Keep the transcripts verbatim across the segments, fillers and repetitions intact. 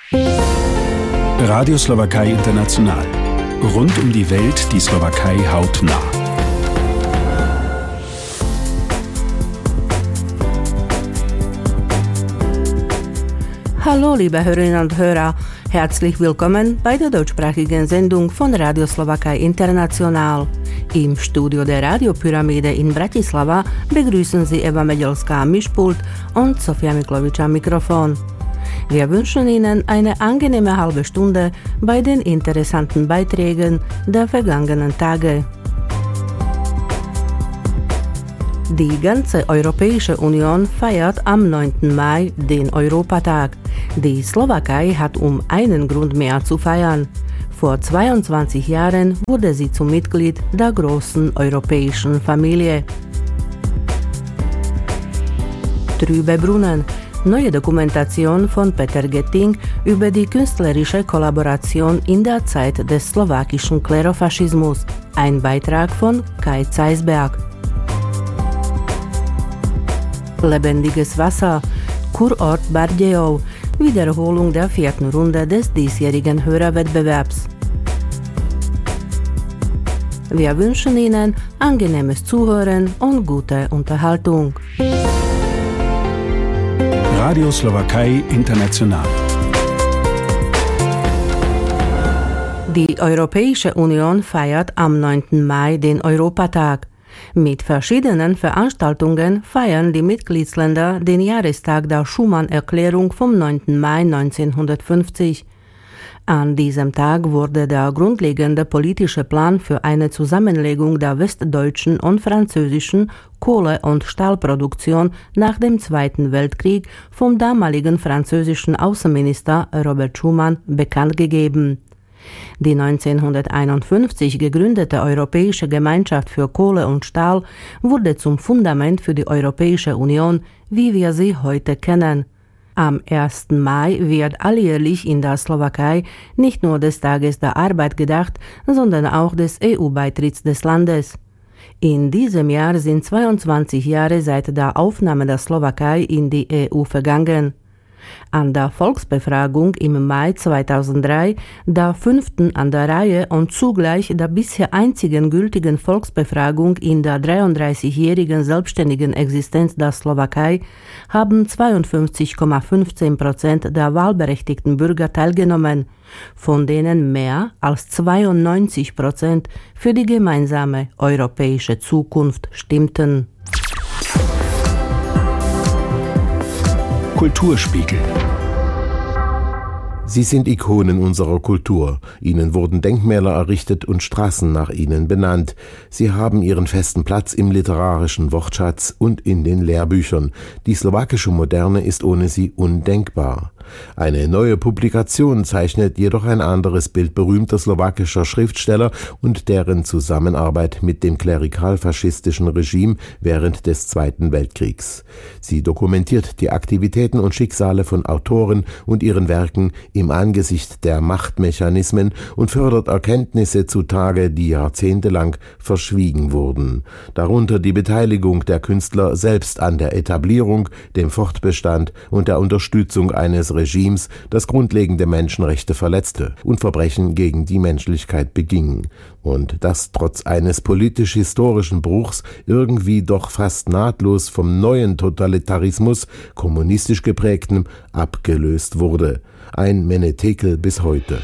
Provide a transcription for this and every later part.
Radio Slowakei International. Rund um die Welt die Slowakei hautnah. Hallo liebe Hörerinnen und Hörer, herzlich willkommen bei der deutschsprachigen Sendung von Radio Slowakei International. Im Studio der Radiopyramide in Bratislava begrüßen Sie Eva Medelská am Mischpult und Sofia Miklovič am Mikrofon. Wir wünschen Ihnen eine angenehme halbe Stunde bei den interessanten Beiträgen der vergangenen Tage. Die ganze Europäische Union feiert am neunten Mai den Europatag. Die Slowakei hat um einen Grund mehr zu feiern. Vor zweiundzwanzig Jahren wurde sie zum Mitglied der großen europäischen Familie. Trübe Brunnen. Neue Dokumentation von Peter Getting über die künstlerische Kollaboration in der Zeit des slowakischen Klerofaschismus. Ein Beitrag von Kai Zeisberg. Lebendiges Wasser. Kurort Bardejov. Wiederholung der vierten Runde des diesjährigen Hörerwettbewerbs. Wir wünschen Ihnen angenehmes Zuhören und gute Unterhaltung. Radio Slowakei International. Die Europäische Union feiert am neunten Mai den Europatag. Mit verschiedenen Veranstaltungen feiern die Mitgliedsländer den Jahrestag der Schuman-Erklärung vom neunten Mai neunzehnhundertfünfzig. An diesem Tag wurde der grundlegende politische Plan für eine Zusammenlegung der westdeutschen und französischen Kohle- und Stahlproduktion nach dem Zweiten Weltkrieg vom damaligen französischen Außenminister Robert Schuman bekannt gegeben. Die neunzehnhunderteinundfünfzig gegründete Europäische Gemeinschaft für Kohle und Stahl wurde zum Fundament für die Europäische Union, wie wir sie heute kennen. Am ersten Mai wird alljährlich in der Slowakei nicht nur des Tages der Arbeit gedacht, sondern auch des E U-Beitritts des Landes. In diesem Jahr sind zweiundzwanzig Jahre seit der Aufnahme der Slowakei in die E U vergangen. An der Volksbefragung im Mai zweitausenddrei, der fünften an der Reihe und zugleich der bisher einzigen gültigen Volksbefragung in der dreiunddreißigjährigen selbstständigen Existenz der Slowakei, haben zweiundfünfzig Komma fünfzehn Prozent der wahlberechtigten Bürger teilgenommen, von denen mehr als zweiundneunzig Prozent für die gemeinsame europäische Zukunft stimmten. Kulturspiegel. Sie sind Ikonen unserer Kultur. Ihnen wurden Denkmäler errichtet und Straßen nach ihnen benannt. Sie haben ihren festen Platz im literarischen Wortschatz und in den Lehrbüchern. Die slowakische Moderne ist ohne sie undenkbar. Eine neue Publikation zeichnet jedoch ein anderes Bild berühmter slowakischer Schriftsteller und deren Zusammenarbeit mit dem klerikal-faschistischen Regime während des Zweiten Weltkriegs. Sie dokumentiert die Aktivitäten und Schicksale von Autoren und ihren Werken im Angesicht der Machtmechanismen und fördert Erkenntnisse zutage, die jahrzehntelang verschwiegen wurden. Darunter die Beteiligung der Künstler selbst an der Etablierung, dem Fortbestand und der Unterstützung eines Regimes, das grundlegende Menschenrechte verletzte und Verbrechen gegen die Menschlichkeit beging. Und das trotz eines politisch-historischen Bruchs irgendwie doch fast nahtlos vom neuen Totalitarismus, kommunistisch geprägtem, abgelöst wurde. Ein Menetekel bis heute.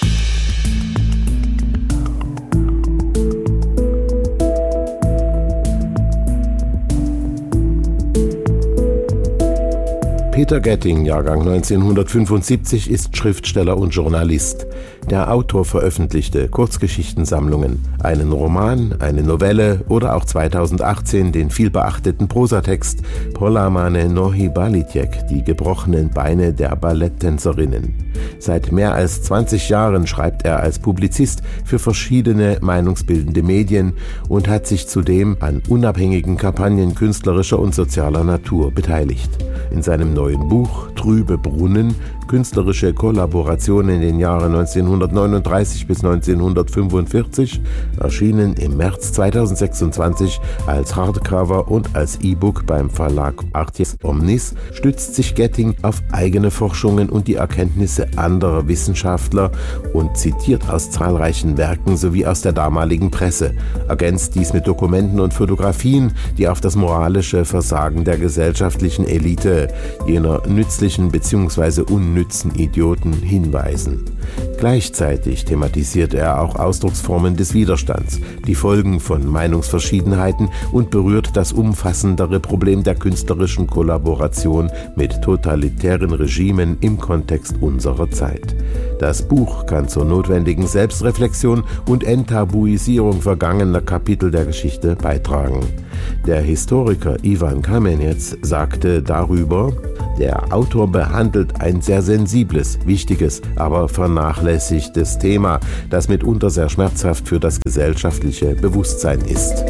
Peter Getting, Jahrgang neunzehnhundertfünfundsiebzig, ist Schriftsteller und Journalist. Der Autor veröffentlichte Kurzgeschichtensammlungen, einen Roman, eine Novelle oder auch zweitausendachtzehn den vielbeachteten Prosatext Polamane nohy Balitjek, die gebrochenen Beine der Balletttänzerinnen. Seit mehr als zwanzig Jahren schreibt er als Publizist für verschiedene meinungsbildende Medien und hat sich zudem an unabhängigen Kampagnen künstlerischer und sozialer Natur beteiligt. In seinem neuen Buch Trübe Brunnen künstlerische Kollaboration in den Jahren neunzehnhundertneununddreißig bis neunzehnhundertfünfundvierzig, erschienen im März zweitausendsechsundzwanzig als Hardcover und als E-Book beim Verlag Artis Omnis, stützt sich Getting auf eigene Forschungen und die Erkenntnisse anderer Wissenschaftler und zitiert aus zahlreichen Werken sowie aus der damaligen Presse, ergänzt dies mit Dokumenten und Fotografien, die auf das moralische Versagen der gesellschaftlichen Elite, jener nützlichen bzw. unnützen Idioten, hinweisen. Gleichzeitig thematisiert er auch Ausdrucksformen des Widerstands, die Folgen von Meinungsverschiedenheiten und berührt das umfassendere Problem der künstlerischen Kollaboration mit totalitären Regimen im Kontext unserer Zeit. Das Buch kann zur notwendigen Selbstreflexion und Enttabuisierung vergangener Kapitel der Geschichte beitragen. Der Historiker Ivan Kamenetz sagte darüber: Der Autor behandelt ein sehr sensibles, wichtiges, aber vernachlässigtes Thema, das mitunter sehr schmerzhaft für das gesellschaftliche Bewusstsein ist.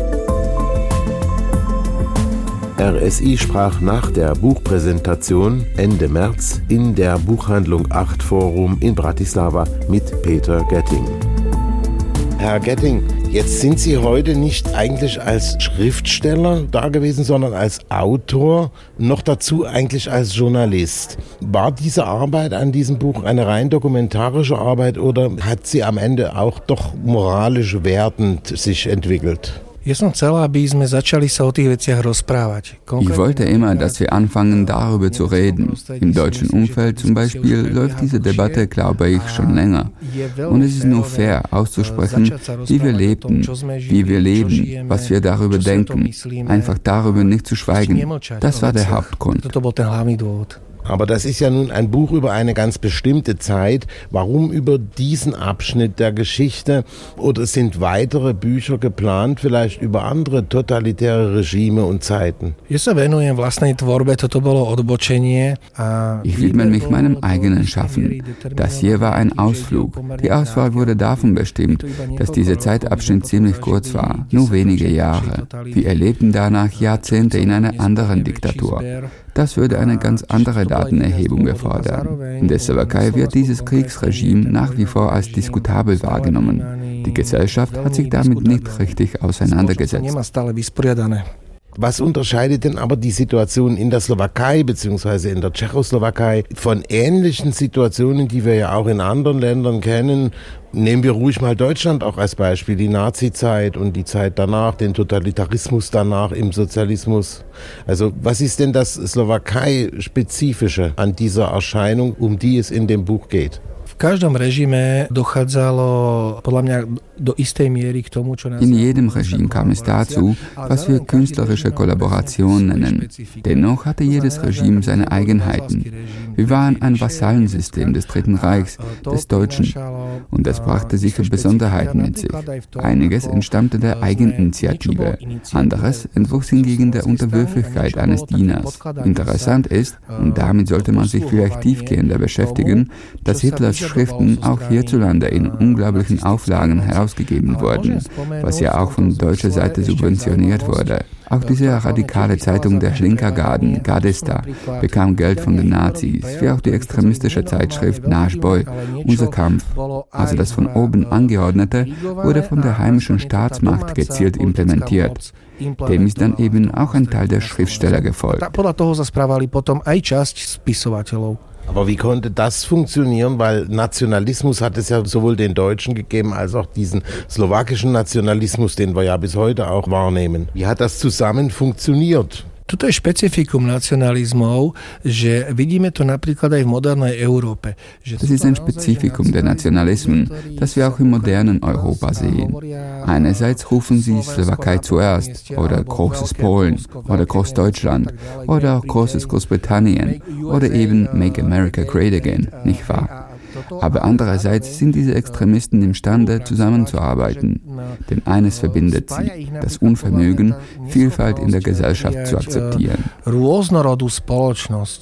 R S I sprach nach der Buchpräsentation Ende März in der Buchhandlung acht Forum in Bratislava mit Peter Getting. Herr Getting, jetzt sind Sie heute nicht eigentlich als Schriftsteller da gewesen, sondern als Autor, noch dazu eigentlich als Journalist. War diese Arbeit an diesem Buch eine rein dokumentarische Arbeit oder hat sie am Ende auch doch moralisch wertend sich entwickelt? Ich wollte immer, dass wir anfangen, darüber zu reden. Im deutschen Umfeld zum Beispiel läuft diese Debatte, glaube ich, schon länger. Und es ist nur fair, auszusprechen, wie wir lebten, wie wir leben, was wir darüber denken. Einfach darüber nicht zu schweigen. Das war der Hauptgrund. Aber das ist ja nun ein Buch über eine ganz bestimmte Zeit. Warum über diesen Abschnitt der Geschichte? Oder sind weitere Bücher geplant, vielleicht über andere totalitäre Regime und Zeiten? Ich widme mich meinem eigenen Schaffen. Das hier war ein Ausflug. Die Auswahl wurde davon bestimmt, dass dieser Zeitabschnitt ziemlich kurz war, nur wenige Jahre. Wir erlebten danach Jahrzehnte in einer anderen Diktatur. Das würde eine ganz andere Datenerhebung erfordern. In der Slowakei wird dieses Kriegsregime nach wie vor als diskutabel wahrgenommen. Die Gesellschaft hat sich damit nicht richtig auseinandergesetzt. Was unterscheidet denn aber die Situation in der Slowakei bzw. in der Tschechoslowakei von ähnlichen Situationen, die wir ja auch in anderen Ländern kennen? Nehmen wir ruhig mal Deutschland auch als Beispiel, die Nazizeit und die Zeit danach, den Totalitarismus danach im Sozialismus. Also was ist denn das Slowakei-Spezifische an dieser Erscheinung, um die es in dem Buch geht? In jedem Regime kam es dazu, was wir künstlerische Kollaboration nennen. Dennoch hatte jedes Regime seine Eigenheiten. Wir waren ein Vassallensystem des Dritten Reichs, des Deutschen. Und das brachte sicher Besonderheiten mit sich. Einiges entstammte der Eigeninitiative. Anderes entwuchs hingegen der Unterwürfigkeit eines Dieners. Interessant ist, und damit sollte man sich vielleicht tiefgehender beschäftigen, dass Hitlers Schriften auch hierzulande in unglaublichen Auflagen herausgegeben wurden, was ja auch von deutscher Seite subventioniert wurde. Auch diese radikale Zeitung der Schlinkergarden, Gardista, bekam Geld von den Nazis, wie auch die extremistische Zeitschrift Náš boj, Unser Kampf. Also das von oben Angeordnete wurde von der heimischen Staatsmacht gezielt implementiert. Dem ist dann eben auch ein Teil der Schriftsteller gefolgt. Aber wie konnte das funktionieren? Weil Nationalismus hat es ja sowohl den Deutschen gegeben, als auch diesen slowakischen Nationalismus, den wir ja bis heute auch wahrnehmen. Wie hat das zusammen funktioniert? Toto je špecifikum nacionalizmov, že vidíme to napríklad aj v modernej Európe. Das ist ein Spezifikum der Nationalismen, das wir auch im modernen Europa sehen. Einerseits rufen sie Slowakei zuerst oder Großes Polen oder Großdeutschland oder auch Großes Großbritannien oder eben Make America Great Again, nicht wahr? Aber andererseits sind diese Extremisten imstande, zusammenzuarbeiten. Denn eines verbindet sie, das Unvermögen, Vielfalt in der Gesellschaft zu akzeptieren.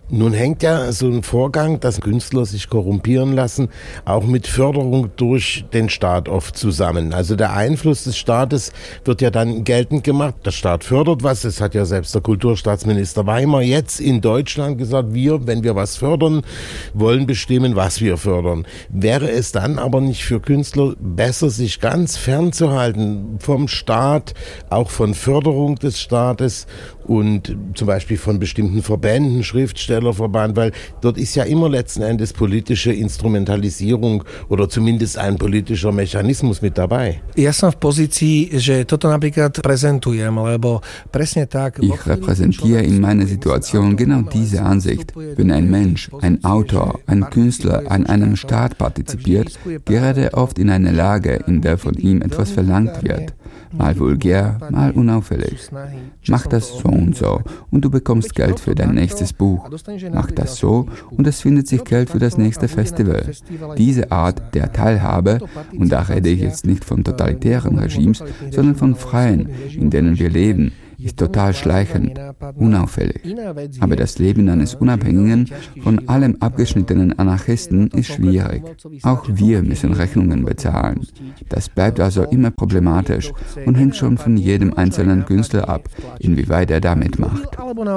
Nun hängt ja so ein Vorgang, dass Künstler sich korrumpieren lassen, auch mit Förderung durch den Staat oft zusammen. Also der Einfluss des Staates wird ja dann geltend gemacht. Der Staat fördert was, das hat ja selbst der Kulturstaatsminister Weimar jetzt in Deutschland gesagt, wir, wenn wir was fördern, wollen bestimmen, was wir fördern. Wäre es dann aber nicht für Künstler besser, sich ganz fernzuhalten vom Staat, auch von Förderung des Staates und zum Beispiel von bestimmten Verbänden, Schriftstellerverband, weil dort ist ja immer letzten Endes politische Instrumentalisierung oder zumindest ein politischer Mechanismus mit dabei. Ja som v pozícii, že toto napríklad prezentujem, lebo presne tak. Ich repräsentiere in meiner Situation genau diese Ansicht. Wenn ein Mensch, ein Autor, ein Künstler an einem Staat partizipiert, gerät er oft in eine Lage, in der von ihm etwas verlangt wird. Mal vulgär, mal unauffällig. Mach das so und so und du bekommst Geld für dein nächstes Buch. Mach das so und es findet sich Geld für das nächste Festival. Diese Art der Teilhabe, und da rede ich jetzt nicht von totalitären Regimes, sondern von freien, in denen wir leben, ist total schleichend, unauffällig. Aber das Leben eines unabhängigen, von allem abgeschnittenen Anarchisten ist schwierig. Auch wir müssen Rechnungen bezahlen. Das bleibt also immer problematisch und hängt schon von jedem einzelnen Künstler ab, inwieweit er da mitmacht.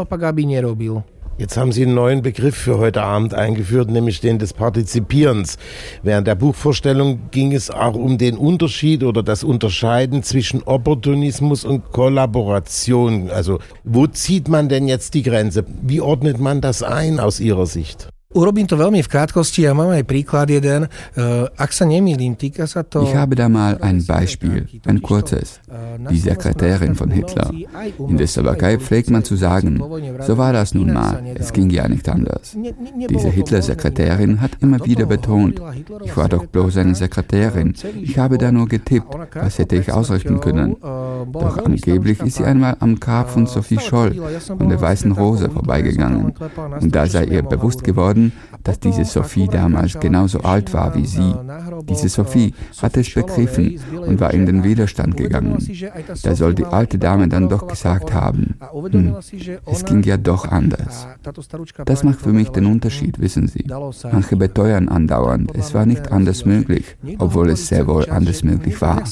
Jetzt haben Sie einen neuen Begriff für heute Abend eingeführt, nämlich den des Partizipierens. Während der Buchvorstellung ging es auch um den Unterschied oder das Unterscheiden zwischen Opportunismus und Kollaboration. Also wo zieht man denn jetzt die Grenze? Wie ordnet man das ein aus Ihrer Sicht? Urobím to veľmi v krátkosti a mám aj príklad jeden. Ak sa nemýlim, týka sa to... Ich habe da mal ein Beispiel, ein kurzes. Die Sekretärin von Hitler. In der Slowakei pflegt man zu sagen, so war das nun mal, es ging ja nicht anders. Diese Hitler-Sekretärin hat immer wieder betont, ich war doch bloß eine Sekretärin, ich habe da nur getippt, was hätte ich ausrichten können. Doch angeblich ist sie einmal am Grab von Sophie Scholl und der Weißen Rose vorbeigegangen. Und da sei ihr bewusst geworden, dass diese Sophie damals genauso alt war wie sie. Diese Sophie hatte es begriffen und war in den Widerstand gegangen. Da soll die alte Dame dann doch gesagt haben, hm, es ging ja doch anders. Das macht für mich den Unterschied, wissen Sie. Manche beteuern andauernd, es war nicht anders möglich, obwohl es sehr wohl anders möglich war.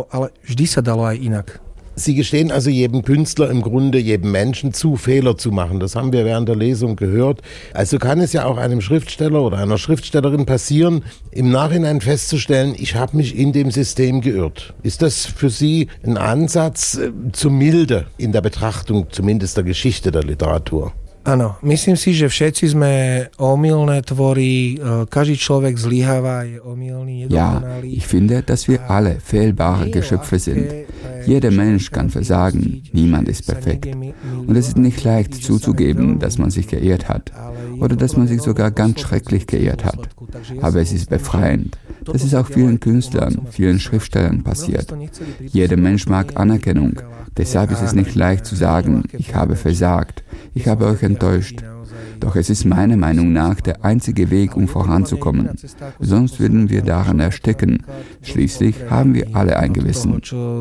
Sie gestehen also jedem Künstler im Grunde, jedem Menschen zu, Fehler zu machen. Das haben wir während der Lesung gehört. Also kann es ja auch einem Schriftsteller oder einer Schriftstellerin passieren, im Nachhinein festzustellen, ich habe mich in dem System geirrt. Ist das für Sie ein Ansatz äh, zur Milde in der Betrachtung, zumindest der Geschichte der Literatur? Áno, myslím si, že všetci sme omylné tvory, každý človek zlyháva, je omylný, nedokonalý. Ja, ich finde, dass wir alle fehlbare Geschöpfe sind. Jeder Mensch kann versagen, niemand ist perfekt. Und es ist nicht leicht zuzugeben, dass man sich geirrt hat oder dass man sich sogar ganz schrecklich geirrt hat. Aber es ist befreiend. Das ist auch vielen Künstlern, vielen Schriftstellern passiert. Jeder Mensch mag Anerkennung. Deshalb ist es nicht leicht zu sagen, ich habe versagt, ich habe euch enttäuscht. Doch es ist meiner Meinung nach der einzige Weg, um voranzukommen. Sonst würden wir daran ersticken. Schließlich haben wir alle ein Gewissen.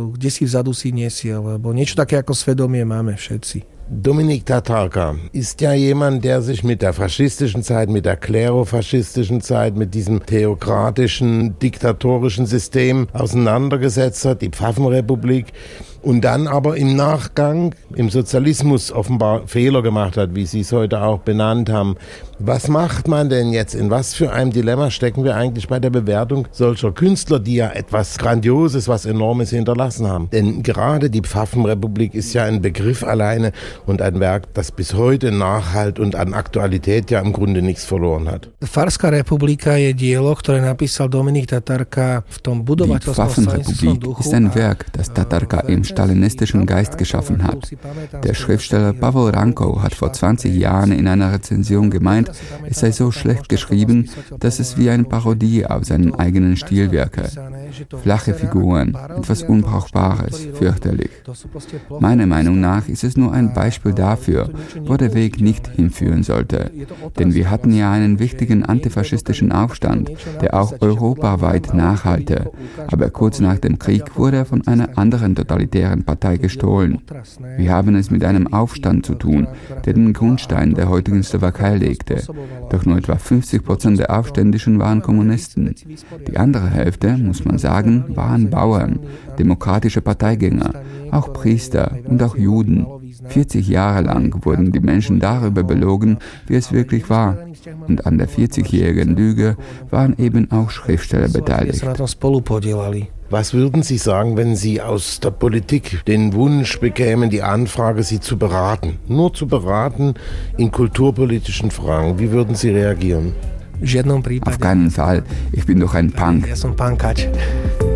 Dominik Tatarka ist ja jemand, der sich mit der faschistischen Zeit, mit der klerofaschistischen Zeit, mit diesem theokratischen, diktatorischen System auseinandergesetzt hat, die Pfaffenrepublik, und dann aber im Nachgang im Sozialismus offenbar Fehler gemacht hat, wie Sie es heute auch benannt haben. Was macht man denn jetzt? In was für einem Dilemma stecken wir eigentlich bei der Bewertung solcher Künstler, die ja etwas Grandioses, was Enormes hinterlassen haben? Denn gerade die Pfaffenrepublik ist ja ein Begriff alleine und ein Werk, das bis heute Nachhalt und an Aktualität ja im Grunde nichts verloren hat. Farská republika je dielo, ktoré napísal Dominik Tatarka v tom budovateľskom stalinistickom duchu. Die Pfaffenrepublik ist ein Werk, das Tatarka im stalinistischen Geist geschaffen hat. Der Schriftsteller Pavel Rankow hat vor zwanzig Jahren in einer Rezension gemeint, es sei so schlecht geschrieben, dass es wie eine Parodie auf seinen eigenen Stil wirke. Flache Figuren, etwas Unbrauchbares, fürchterlich. Meiner Meinung nach ist es nur ein Beispiel dafür, wo der Weg nicht hinführen sollte. Denn wir hatten ja einen wichtigen antifaschistischen Aufstand, der auch europaweit nachhalte. Aber kurz nach dem Krieg wurde er von einer anderen totalitären deren Partei gestohlen. Wir haben es mit einem Aufstand zu tun, der den Grundstein der heutigen Slowakei legte. Doch nur etwa fünfzig Prozent der Aufständischen waren Kommunisten. Die andere Hälfte, muss man sagen, waren Bauern, demokratische Parteigänger, auch Priester und auch Juden. vierzig Jahre lang wurden die Menschen darüber belogen, wie es wirklich war. Und an der vierzigjährigen Lüge waren eben auch Schriftsteller beteiligt. Was würden Sie sagen, wenn Sie aus der Politik den Wunsch bekämen, die Anfrage, Sie zu beraten? Nur zu beraten in kulturpolitischen Fragen. Wie würden Sie reagieren? Auf keinen Fall. Ich bin doch ein Punk.